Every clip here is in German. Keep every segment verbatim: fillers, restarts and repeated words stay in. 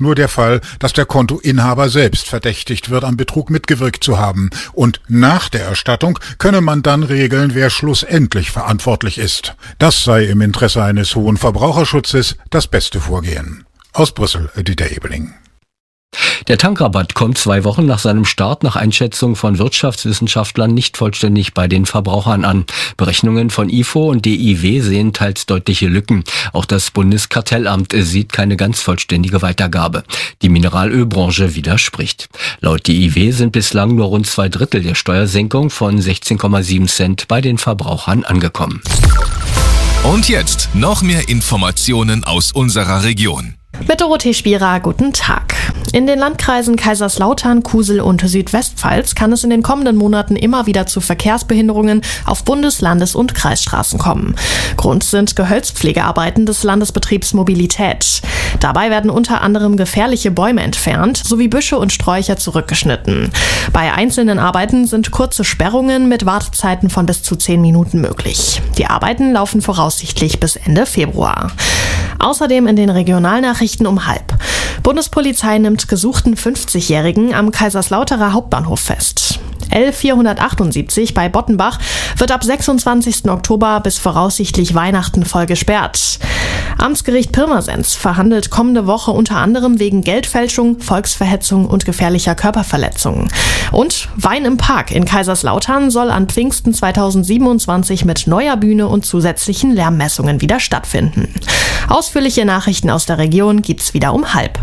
nur der Fall, dass der Kontoinhaber selbst verdächtigt wird, am Betrug mitgewirkt zu haben. Und nach der Erstattung könne man dann regeln, wer schlussendlich verantwortlich ist. Das sei im Interesse eines hohen Verbraucherschutzes das beste Vorgehen. Aus Brüssel, Dieter Ebeling. Der Tankrabatt kommt zwei Wochen nach seinem Start nach Einschätzung von Wirtschaftswissenschaftlern nicht vollständig bei den Verbrauchern an. Berechnungen von I F O und D I W sehen teils deutliche Lücken. Auch das Bundeskartellamt sieht keine ganz vollständige Weitergabe. Die Mineralölbranche widerspricht. Laut D I W sind bislang nur rund zwei Drittel der Steuersenkung von sechzehn Komma sieben Cent bei den Verbrauchern angekommen. Und jetzt noch mehr Informationen aus unserer Region. Mit Dorothee Spierer, guten Tag. In den Landkreisen Kaiserslautern, Kusel und Südwestpfalz kann es in den kommenden Monaten immer wieder zu Verkehrsbehinderungen auf Bundes-, Landes- und Kreisstraßen kommen. Grund sind Gehölzpflegearbeiten des Landesbetriebs Mobilität. Dabei werden unter anderem gefährliche Bäume entfernt sowie Büsche und Sträucher zurückgeschnitten. Bei einzelnen Arbeiten sind kurze Sperrungen mit Wartezeiten von bis zu zehn Minuten möglich. Die Arbeiten laufen voraussichtlich bis Ende Februar. Außerdem in den Regionalnachrichten um halb. Bundespolizei nimmt gesuchten fünfzigjährigen am Kaiserslauterer Hauptbahnhof fest. L vierhundertachtundsiebzig bei Bottenbach wird ab sechsundzwanzigsten Oktober bis voraussichtlich Weihnachten voll gesperrt. Amtsgericht Pirmasens verhandelt kommende Woche unter anderem wegen Geldfälschung, Volksverhetzung und gefährlicher Körperverletzung. Und Wein im Park in Kaiserslautern soll an Pfingsten zweitausendsiebenundzwanzig mit neuer Bühne und zusätzlichen Lärmmessungen wieder stattfinden. Ausführliche Nachrichten aus der Region gibt's wieder um halb.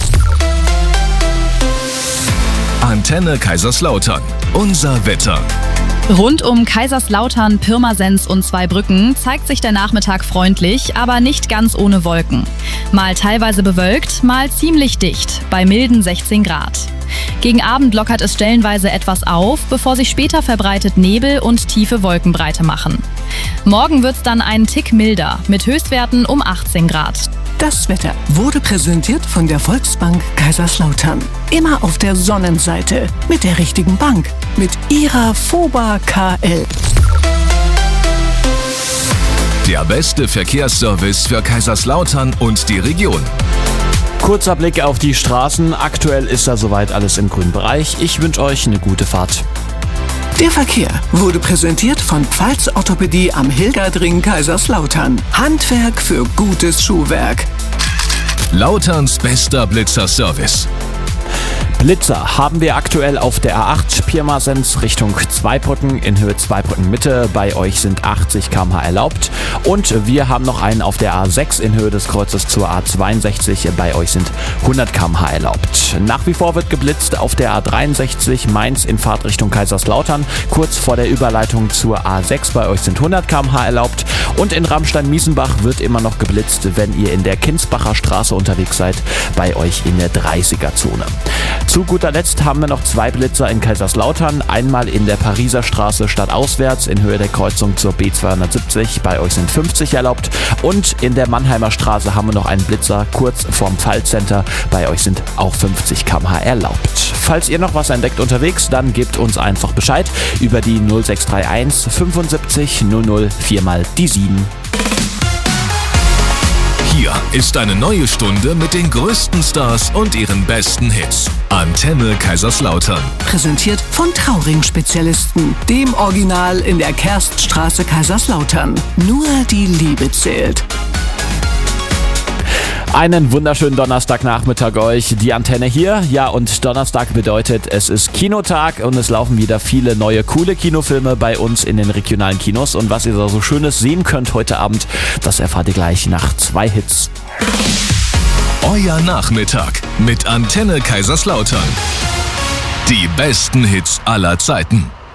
Antenne Kaiserslautern. Unser Wetter. Rund um Kaiserslautern, Pirmasens und Zweibrücken zeigt sich der Nachmittag freundlich, aber nicht ganz ohne Wolken. Mal teilweise bewölkt, mal ziemlich dicht, bei milden sechzehn Grad. Gegen Abend lockert es stellenweise etwas auf, bevor sich später verbreitet Nebel und tiefe Wolkenbreite machen. Morgen wird's dann einen Tick milder, mit Höchstwerten um achtzehn Grad. Das Wetter wurde präsentiert von der Volksbank Kaiserslautern. Immer auf der Sonnenseite. Mit der richtigen Bank. Mit ihrer FOBA K L. Der beste Verkehrsservice für Kaiserslautern und die Region. Kurzer Blick auf die Straßen. Aktuell ist da soweit alles im grünen Bereich. Ich wünsche euch eine gute Fahrt. Der Verkehr wurde präsentiert von Pfalz Orthopädie am Hilgerdring Kaiserslautern. Handwerk für gutes Schuhwerk. Lauterns bester Blitzer-Service. Blitzer haben wir aktuell auf der A acht Pirmasens Richtung Zweibrücken in Höhe Zweibrücken Mitte. Bei euch sind achtzig Kilometer pro Stunde erlaubt. Und wir haben noch einen auf der A sechs in Höhe des Kreuzes zur A zweiundsechzig. Bei euch sind hundert Kilometer pro Stunde erlaubt. Nach wie vor wird geblitzt auf der A dreiundsechzig Mainz in Fahrtrichtung Kaiserslautern. Kurz vor der Überleitung zur A sechs. Bei euch sind hundert Kilometer pro Stunde erlaubt. Und in Ramstein-Miesenbach wird immer noch geblitzt, wenn ihr in der Kinsbacher Straße unterwegs seid. Bei euch in der dreißiger-Zone. Zu guter Letzt haben wir noch zwei Blitzer in Kaiserslautern. Einmal in der Pariser Straße stadtauswärts in Höhe der Kreuzung zur B zweihundertsiebzig. Bei euch sind fünfzig erlaubt. Und in der Mannheimer Straße haben wir noch einen Blitzer kurz vorm Pfalzcenter. Bei euch sind auch fünfzig Kilometer pro Stunde erlaubt. Falls ihr noch was entdeckt unterwegs, dann gebt uns einfach Bescheid über die null sechs drei eins fünfundsiebzig null null vier mal die sieben. Hier ist eine neue Stunde mit den größten Stars und ihren besten Hits. Antenne Kaiserslautern. Präsentiert von Trauring-Spezialisten, dem Original in der Kerststraße Kaiserslautern. Nur die Liebe zählt. Einen wunderschönen Donnerstagnachmittag euch, die Antenne hier. Ja, und Donnerstag bedeutet, es ist Kinotag und es laufen wieder viele neue, coole Kinofilme bei uns in den regionalen Kinos. Und was ihr da so Schönes sehen könnt heute Abend, das erfahrt ihr gleich nach zwei Hits. Euer Nachmittag mit Antenne Kaiserslautern. Die besten Hits aller Zeiten.